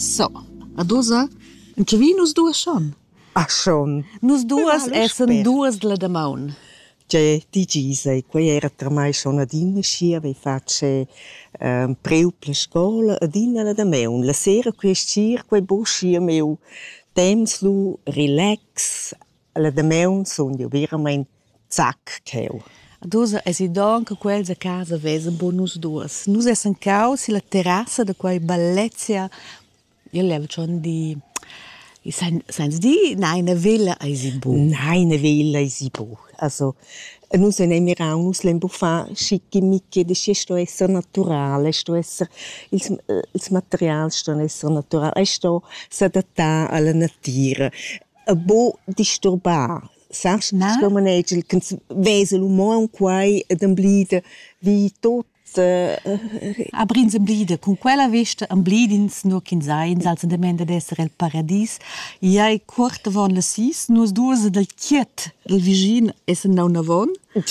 So, ad usa, enchavi nus duas schon. Ah, schon. Nus duas Lo essen sper. duas de la damaun. Cioè, ti gisa, qui era tra mai schon ad inna scia, vi face preu per scola, ad inna la da meun. La sera qui scir, qui buscia meu temps lu, relax, la da meun son io veramente zac cheu. Ad usa es idon che quels a casa vesen bo nus duas. Nus essen cau si la terrassa de quei bellezia. Io levo schon di... Seins di nein villa eisi bo. Nein, ne villa eisi bo. Also, nus enem auch nus lembo fa schickimicchi, de sto esser naturale, sto esser ils material sto esser naturale, sto s'adatta alla natura. A bo disturbar. Saps? Come negel che vesel un quai ed amblida vi tot Abrins amblida, con quella vista amblidins no kin sains, als de mende d'essere il paradis. Iai corta von la sis, nus duas del chiet, del vigin essen nau navon.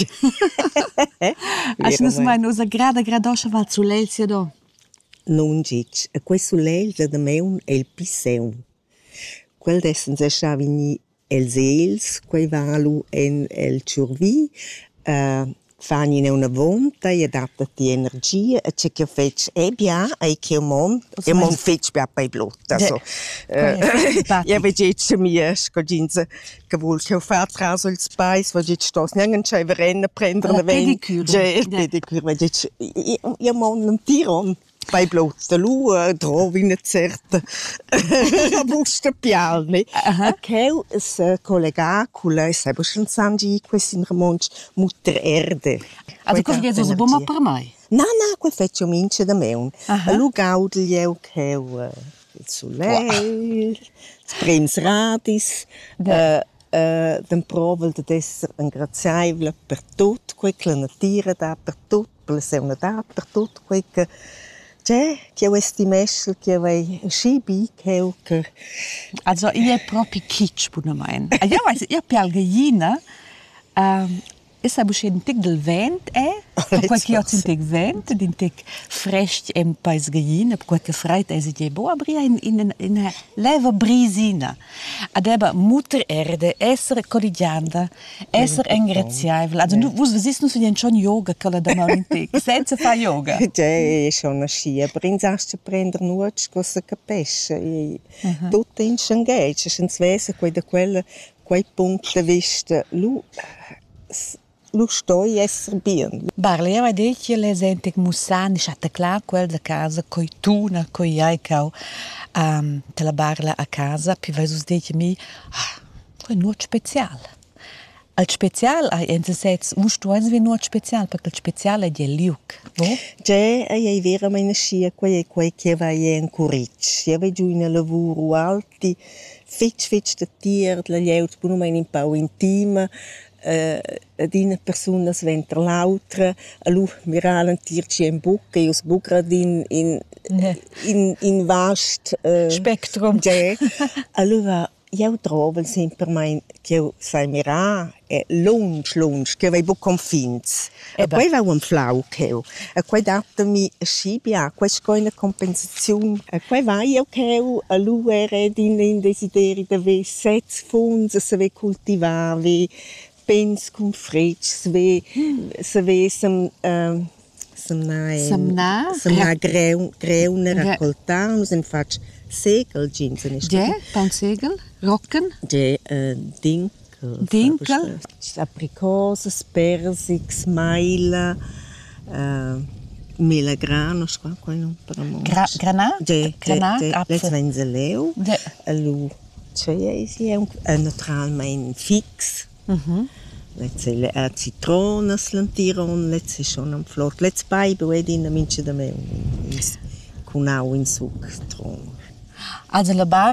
As nus mai nus a gradoscia val sulelsia do. Non gic, a quei sulelsia da meun è il pisseun. Quel dessen se sciavini els els, quei valu en el ciurvi, fanno in una vonta e adattati energia e c'è che fece bia e che mon fece bia per blutta so io vedevo mia scoginza che vuol che fa traso il spice va dit stos ngen c'è verena prendere una pedicure vedevo io mon un tiron bei blutta lu trovi una certa busta pialne che es collega con lei sai schon sangi questi in remonch mutter erde also cosa che so bomma per mai no quel feccio mince da meun lu gaudel che il soleil sprems radis den provel de esser un graziaivle per tot quei clanatira da per tot per la seuna da per tot quei che ho esti mesel che vai schibi che also io proprio kitsch buna mein ja weiß io pialgina es ha buschen tic del vent qualche io tic vent din tic fresh em pais gallina qualche freit es je bo abria in leva brisina adeba mutter erde esser quotidiana esser engraziavel also du was siehst du so den schon yoga kala da mal in tic senza fa yoga è schon scia prinzast prender nuoc cosa capisce tutto in engage senza vese quei punto de vista lu stoi esser bien. Barle, io vedi che le gente mussan, schatte klar quel da casa coi tuna, coi jaicau, te la barla a casa, pi vai sus dice mi, quel nuot special. Al special ai ensets ustuans vi nuot special, perché il special è di liuk, no? Già, ai vera meine scia quei che vai en curic. Io vedo in lavoro alti, fitch de tier, la lieut puno mein in pau intima. Ad una persona sventer l'altra, allu miralen tirci in buca, io sbucrad in vast spectrum. Allora io trovo sempre mai che io sai mirà è lunch che vai bu confins. E poi va un flau che io. E poi datemi scibia, questa è una compensazione. E poi vai io che io allu era in desideri de sets fonds se ve coltivare pens con frecce, se ve semna greuna raccoltare, se faccio segel, jeans, ne sto. Ja, tan segel, rocken. Ja, dinkel. Aprikoses, persiks, meila, melagrano, qua non paramo. Granat? Granat, apfel. Wenn ze leu, allu, cioè è naturalmente fix. Let's citronas lantiron, let's schon am flot, let's baibe wedin minche da me con au in suc tron. Also la bar